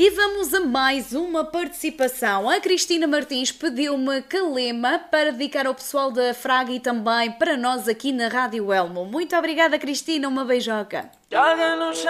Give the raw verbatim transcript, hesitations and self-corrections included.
E vamos a mais uma participação. A Cristina Martins pediu-me Calema para dedicar ao pessoal da Fraga e também para nós aqui na Rádio Elmo. Muito obrigada, Cristina, uma beijoca.